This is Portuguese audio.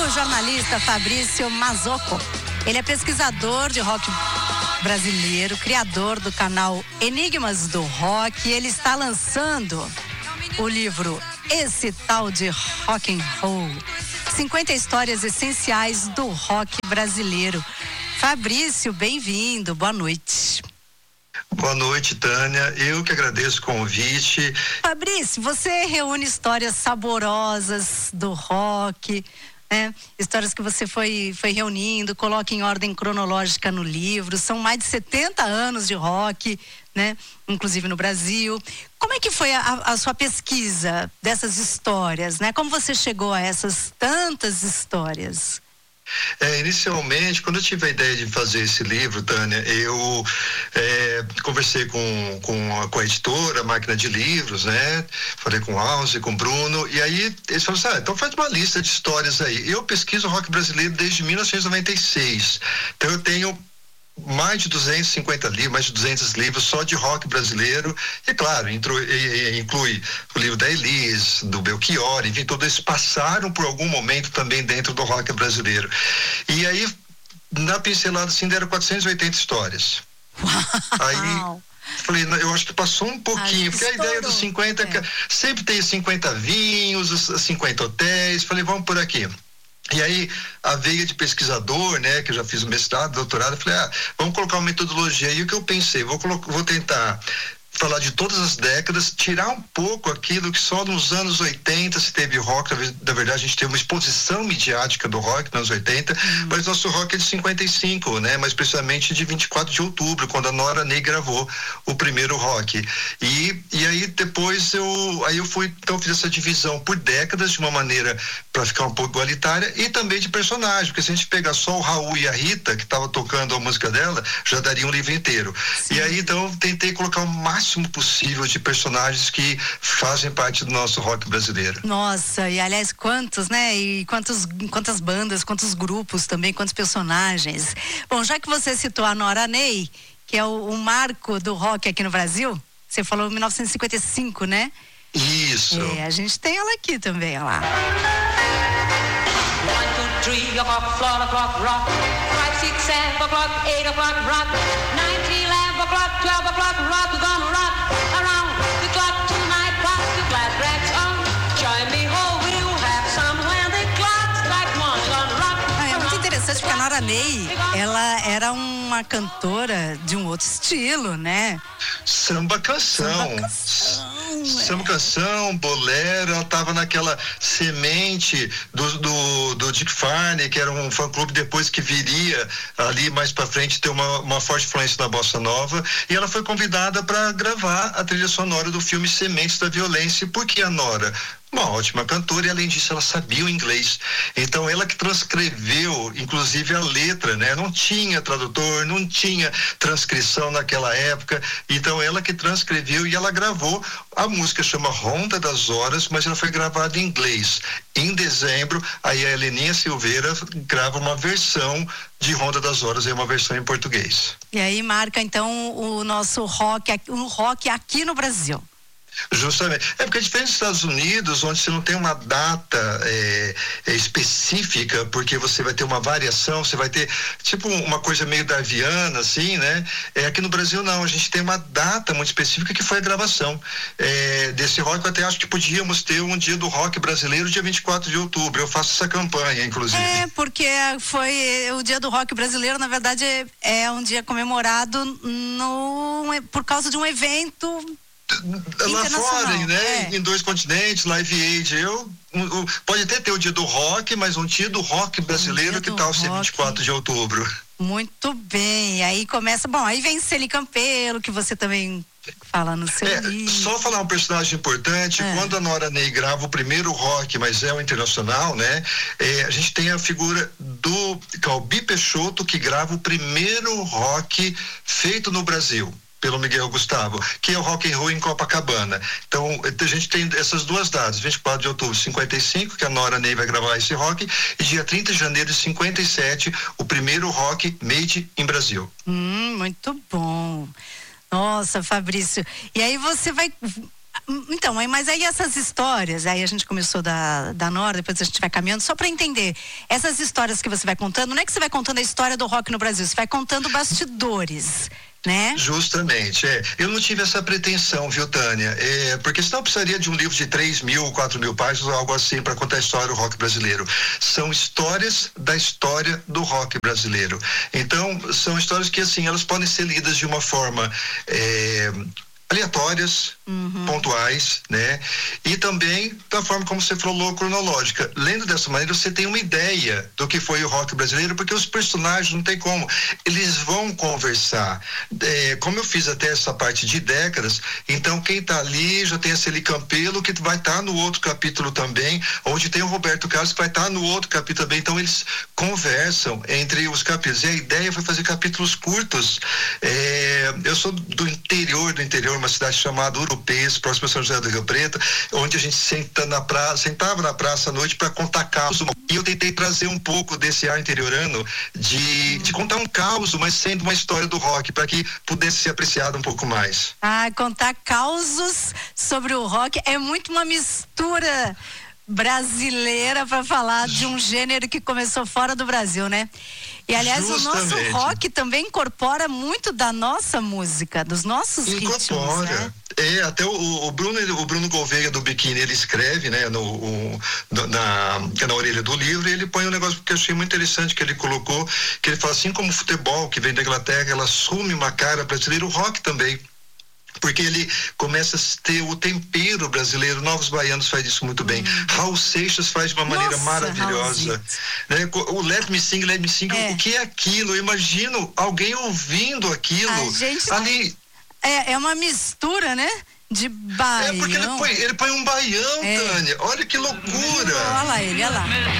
o jornalista Fabrício Mazzocco. Ele é pesquisador de rock brasileiro, criador do canal Enigmas do Rock. Ele está lançando o livro Esse Tal de Rock and Roll, 50 histórias essenciais do rock brasileiro. Fabrício, bem-vindo, boa noite. Boa noite, Tânia. Eu que agradeço o convite. Fabrício, você reúne histórias saborosas do rock, né? Histórias que você foi reunindo, coloca em ordem cronológica no livro. São mais de 70 anos de rock, né? Inclusive no Brasil. Como é que foi a sua pesquisa dessas histórias, né? Como você chegou a essas tantas histórias? Inicialmente, quando eu tive a ideia de fazer esse livro, Tânia, eu conversei com a editora, a Máquina de Livros, né? Falei com o Alze, com o Bruno, e aí eles falaram assim, então faz uma lista de histórias aí. Eu pesquiso rock brasileiro desde 1996, então eu tenho mais de 250 livros, mais de 200 livros só de rock brasileiro, e claro, inclui o livro da Elis, do Belchior, enfim, todos eles passaram por algum momento também dentro do rock brasileiro. E aí, na pincelada assim, deram 480 histórias. Uau. Aí falei, eu acho que passou um pouquinho, porque a ideia dos 50, sempre tem 50 vinhos, 50 hotéis, falei, vamos por aqui. E aí, a veia de pesquisador, né, que eu já fiz o mestrado, doutorado, eu falei, vamos colocar uma metodologia. E o que eu pensei, vou tentar falar de todas as décadas, tirar um pouco aquilo que só nos anos 80 se teve rock. Na verdade, a gente teve uma exposição midiática do rock nos anos 80, mas nosso rock é de 55, né? Mais precisamente de 24 de outubro, quando a Nora Ney gravou o primeiro rock. E aí depois eu fui, então fiz essa divisão por décadas, de uma maneira para ficar um pouco igualitária, e também de personagem, porque se a gente pegar só o Raul e a Rita, que estava tocando a música dela, já daria um livro inteiro. Sim. E aí, então, tentei colocar o máximo possível de personagens que fazem parte do nosso rock brasileiro. Nossa, e aliás, quantos, né? E quantas bandas, quantos grupos também, quantos personagens. Bom, já que você citou a Nora Ney, que é o marco do rock aqui no Brasil, você falou 1955, né? Isso. A gente tem ela aqui também, olha lá. 1, 2, 3 o'clock, 4 o'clock, rock. 5, 6, 7 o'clock, 8 o'clock, rock. 9, 10, 11 o'clock, 12 o'clock, rock. We're gonna rock around the clock tonight. Rock the glad rags on. Join me, oh, we'll have some when the clock strikes 1. We're gonna rock. É muito interessante porque a Nora Ney, ela era uma cantora de um outro estilo, né? Samba canção, bolero. Ela estava naquela semente do Dick Farney, que era um fã-clube depois que viria ali mais para frente ter uma forte influência na bossa nova, e ela foi convidada para gravar a trilha sonora do filme Sementes da Violência. Por que a Nora? Uma ótima cantora, e além disso ela sabia o inglês, então ela que transcreveu inclusive a letra, né? Não tinha tradutor, não tinha transcrição naquela época, então ela que transcreveu, e ela gravou a música, chama Ronda das Horas, mas ela foi gravada em inglês. Em dezembro, aí a Heleninha Silveira grava uma versão de Ronda das Horas, é uma versão em português. E aí marca então o nosso rock, o rock aqui no Brasil. Justamente. Porque é diferente dos Estados Unidos, onde você não tem uma data específica, porque você vai ter uma variação, você vai ter tipo uma coisa meio darwiana, assim, né? Aqui no Brasil não, a gente tem uma data muito específica, que foi a gravação desse rock. Eu até acho que podíamos ter um dia do rock brasileiro, dia 24 de outubro. Eu faço essa campanha, inclusive. Porque foi o dia do rock brasileiro, na verdade, é um dia comemorado por causa de um evento lá fora, né? Em 2 continentes, Live Aid. Pode até ter o dia do rock, mas um dia do rock brasileiro, que tal ser 24 de outubro? Muito bem, aí começa, aí vem Celi Campelo, que você também fala no seu livro. Só falar um personagem importante, quando a Nora Ney grava o primeiro rock, mas é o internacional, né? A gente tem a figura do Calbi Peixoto, que grava o primeiro rock feito no Brasil pelo Miguel Gustavo, que é o Rock and Roll em Copacabana. Então, a gente tem essas duas datas, 24 de outubro de 55, que a Nora Ney vai gravar esse rock, e dia 30 de janeiro de 57, o primeiro rock made in Brasil. Muito bom. Nossa, Fabrício. E aí você vai Então, mas aí essas histórias, aí a gente começou da Nora, depois a gente vai caminhando, só para entender, essas histórias que você vai contando, não é que você vai contando a história do rock no Brasil, você vai contando bastidores, né? Justamente, eu não tive essa pretensão, viu, Tânia? Porque senão eu precisaria de um livro de 3.000, 4.000 páginas, algo assim, para contar a história do rock brasileiro. São histórias da história do rock brasileiro. Então, são histórias que, assim, elas podem ser lidas de uma forma aleatórias, pontuais, né? E também da forma como você falou, cronológica. Lendo dessa maneira, você tem uma ideia do que foi o rock brasileiro, porque os personagens não tem como. Eles vão conversar. Como eu fiz até essa parte de décadas, então quem tá ali já tem a Celi Campelo, que vai estar no outro capítulo também, onde tem o Roberto Carlos, que vai estar no outro capítulo também. Então eles conversam entre os capítulos. E a ideia foi fazer capítulos curtos. Eu sou do interior, uma cidade chamada Urupês, próximo a São José do Rio Preto, onde a gente sentava na praça à noite para contar causos. E eu tentei trazer um pouco desse ar interiorano de contar um caos, mas sendo uma história do rock, para que pudesse ser apreciado um pouco mais. Contar causos sobre o rock é muito uma mistura brasileira para falar de um gênero que começou fora do Brasil, né? E aliás, justamente, o nosso rock também incorpora muito da nossa música, dos nossos ritmos, né? Até o Bruno Gouveia do Biquíni, ele escreve, né, na orelha do livro, e ele põe um negócio que eu achei muito interessante que ele colocou, que ele fala assim como o futebol que vem da Inglaterra, ela assume uma cara brasileira, o rock também. Porque ele começa a ter o tempero brasileiro. Novos Baianos faz isso muito bem. Raul Seixas faz de uma maneira maravilhosa, né? O Let Me Sing, o que é aquilo? Eu imagino alguém ouvindo aquilo ali. É uma mistura, né? De baião. Porque ele põe um baião, Tânia. Olha que loucura. Olha lá ele, olha lá.